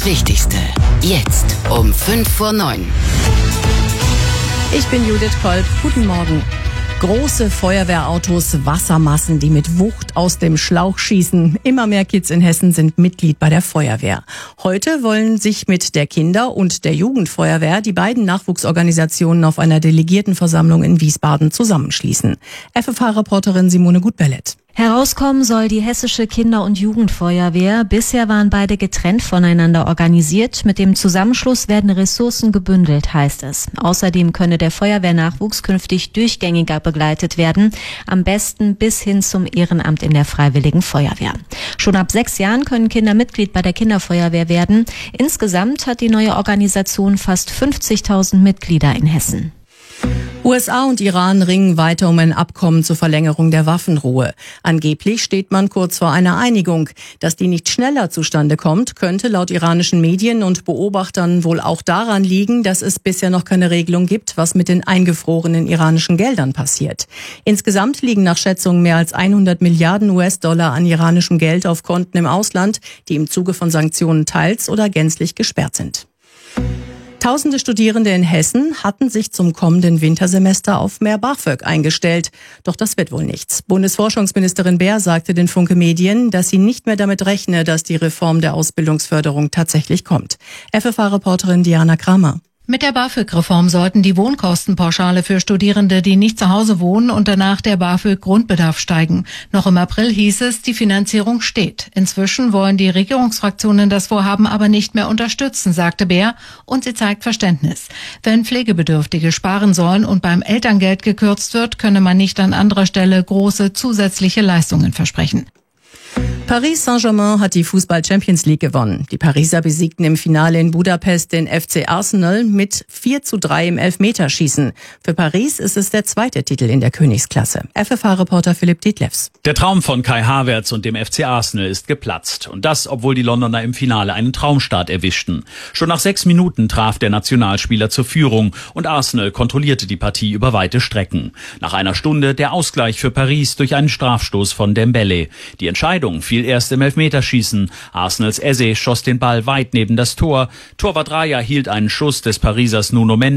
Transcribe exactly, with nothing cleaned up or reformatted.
Wichtigste jetzt um fünf vor neun. Ich bin Judith Kolb. Guten Morgen. Große Feuerwehrautos, Wassermassen, die mit Wucht aus dem Schlauch schießen. Immer mehr Kids in Hessen sind Mitglied bei der Feuerwehr. Heute wollen sich mit der Kinder- und der Jugendfeuerwehr die beiden Nachwuchsorganisationen auf einer Delegiertenversammlung in Wiesbaden zusammenschließen. F F H-Reporterin Simone Gutbellet. Herauskommen soll die hessische Kinder- und Jugendfeuerwehr. Bisher waren beide getrennt voneinander organisiert. Mit dem Zusammenschluss werden Ressourcen gebündelt, heißt es. Außerdem könne der Feuerwehrnachwuchs künftig durchgängiger begleitet werden. Am besten bis hin zum Ehrenamt in der Freiwilligen Feuerwehr. Schon ab sechs Jahren können Kinder Mitglied bei der Kinderfeuerwehr werden. Insgesamt hat die neue Organisation fast fünfzigtausend Mitglieder in Hessen. U S A und Iran ringen weiter um ein Abkommen zur Verlängerung der Waffenruhe. Angeblich steht man kurz vor einer Einigung. Dass die nicht schneller zustande kommt, könnte laut iranischen Medien und Beobachtern wohl auch daran liegen, dass es bisher noch keine Regelung gibt, was mit den eingefrorenen iranischen Geldern passiert. Insgesamt liegen nach Schätzungen mehr als hundert Milliarden U S-Dollar an iranischem Geld auf Konten im Ausland, die im Zuge von Sanktionen teils oder gänzlich gesperrt sind. Tausende Studierende in Hessen hatten sich zum kommenden Wintersemester auf mehr BAföG eingestellt. Doch das wird wohl nichts. Bundesforschungsministerin Baer sagte den Funke Medien, dass sie nicht mehr damit rechne, dass die Reform der Ausbildungsförderung tatsächlich kommt. F F H-Reporterin Diana Kramer. Mit der BAföG-Reform sollten die Wohnkostenpauschale für Studierende, die nicht zu Hause wohnen und danach der BAföG-Grundbedarf steigen. Noch im April hieß es, die Finanzierung steht. Inzwischen wollen die Regierungsfraktionen das Vorhaben aber nicht mehr unterstützen, sagte Baer, und sie zeigt Verständnis. Wenn Pflegebedürftige sparen sollen und beim Elterngeld gekürzt wird, könne man nicht an anderer Stelle große zusätzliche Leistungen versprechen. Paris Saint-Germain hat die Fußball-Champions League gewonnen. Die Pariser besiegten im Finale in Budapest den F C Arsenal mit vier zu drei im Elfmeterschießen. Für Paris ist es der zweite Titel in der Königsklasse. F F H-Reporter Philipp Dietlefs. Der Traum von Kai Havertz und dem F C Arsenal ist geplatzt. Und das, obwohl die Londoner im Finale einen Traumstart erwischten. Schon nach sechs Minuten traf der Nationalspieler zur Führung und Arsenal kontrollierte die Partie über weite Strecken. Nach einer Stunde der Ausgleich für Paris durch einen Strafstoß von Dembélé. Die Entscheidung fiel erst im Elfmeterschießen. Arsenals Eze schoss den Ball weit neben das Tor. Torwart Raya hielt einen Schuss des Parisers Nuno Mendes